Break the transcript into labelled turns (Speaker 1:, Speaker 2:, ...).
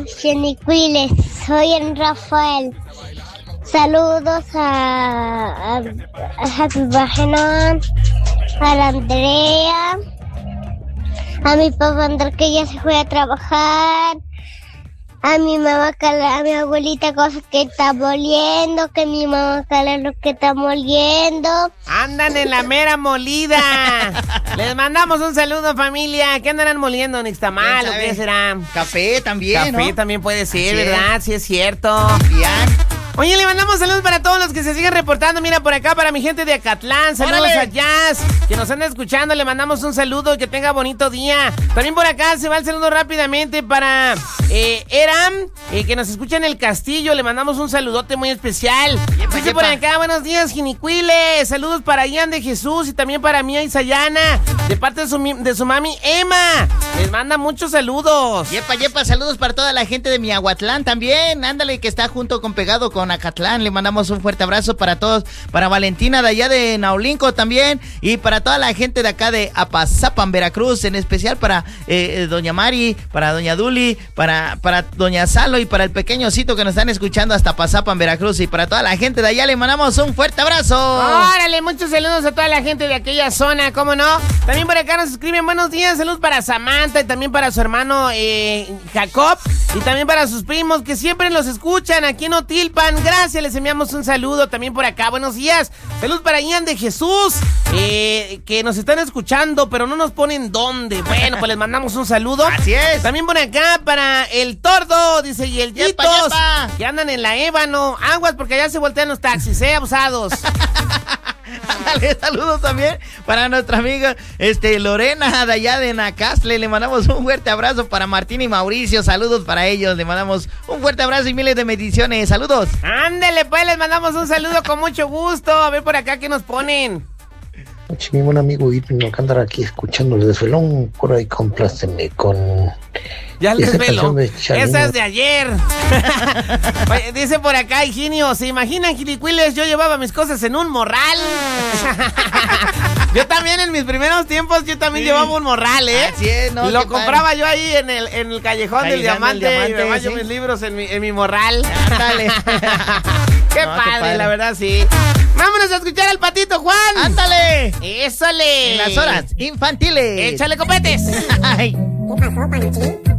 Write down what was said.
Speaker 1: Chenicuiles, soy el Rafael. Saludos a Happy Bajenón, a la Andrea, a mi papá Andrés que ya se fue a trabajar, a mi mamá a mi abuelita cosas que está moliendo, que mi mamá lo que está moliendo.
Speaker 2: Andan en la mera molida. Les mandamos un saludo, familia. ¿Qué andarán moliendo? ¿Nixtamal o qué será?
Speaker 3: Café también,
Speaker 2: Café
Speaker 3: ¿no?
Speaker 2: también puede ser,
Speaker 3: Así
Speaker 2: ¿verdad?
Speaker 3: es.
Speaker 2: Sí es cierto.
Speaker 3: Bien.
Speaker 2: Oye, le mandamos saludos para todos los que se siguen reportando. Mira, por acá para mi gente de Acatlán. Saludos
Speaker 3: ¡Órale!
Speaker 2: a Jazz, que nos anda escuchando. Le mandamos un saludo y que tenga bonito día. También por acá se va el saludo rápidamente para Eram, que nos escucha en el Castillo. Le mandamos un saludote muy especial. Dice por acá, buenos días, Jinicuiles. Saludos para Ian de Jesús y también para Mía y Sayana, de parte de su mami Emma. Les manda muchos saludos.
Speaker 3: Yepa, saludos para toda la gente de Miahuatlán también. Ándale, que está junto con pegado con Acatlán. Le mandamos un fuerte abrazo para todos. Para Valentina de allá de Naulinco también. Y para toda la gente de acá de Apazapan, Veracruz. En especial para doña Mari, para doña Duli, para doña Salo y para el pequeñocito que nos están escuchando hasta Apazapan, Veracruz. Y para toda la gente de allá le mandamos un fuerte abrazo.
Speaker 2: Órale, muchos saludos a toda la gente de aquella zona, ¿cómo no? También por acá nos escriben buenos días, saludos para Samantha y también para su hermano Jacob y también para sus primos que siempre los escuchan aquí en Otilpan. Gracias, les enviamos un saludo también por acá. Buenos días, saludos para Ian de Jesús, que nos están escuchando, pero no nos ponen dónde. Bueno, pues les mandamos un saludo.
Speaker 3: Así es.
Speaker 2: También por acá para el Tordo, dice, y el
Speaker 3: Yepa,
Speaker 2: Yitos,
Speaker 3: yepa.
Speaker 2: que andan en la Ébano. Aguas porque allá se voltean los taxis, abusados.
Speaker 3: Ándale, saludos también para nuestra amiga Lorena de allá de Nacastle. Le mandamos un fuerte abrazo para Martín y Mauricio. Saludos para ellos. Le mandamos un fuerte abrazo y miles de bendiciones. Saludos.
Speaker 2: Ándele, pues les mandamos un saludo con mucho gusto. A ver por acá qué nos ponen.
Speaker 4: Mi buen amigo Irving, que andar aquí escuchando el desvelón, por ahí compláceme con...
Speaker 2: Ya el
Speaker 4: esa
Speaker 2: desvelo.
Speaker 4: canción de Chalino.
Speaker 2: Esa es de ayer. Oye, dice por acá, Higinio, ¿se imaginan, Jilicuiles? Yo llevaba mis cosas en un morral. Yo también en mis primeros tiempos, llevaba un morral, ¿eh?
Speaker 3: Así es, ¿no?
Speaker 2: Y lo
Speaker 3: Qué
Speaker 2: compraba yo ahí en el callejón del diamante. Y me baño mis libros en mi morral.
Speaker 3: Dale.
Speaker 2: Qué padre, la verdad, sí. Vámonos a escuchar al Patito Juan.
Speaker 3: ¡Ándale!
Speaker 2: ¡Ésale!
Speaker 3: En las horas infantiles.
Speaker 2: ¡Échale copetes!
Speaker 3: Ay.
Speaker 1: ¿Qué pasó, Panchín?